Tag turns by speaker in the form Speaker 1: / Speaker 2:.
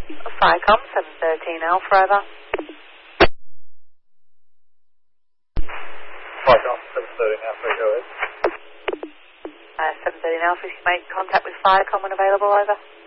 Speaker 1: Firecom, 713 Alpha, over.
Speaker 2: Firecom, 713 Alpha, go ahead.
Speaker 1: 713 Alpha, if you make contact with Firecom when available, over.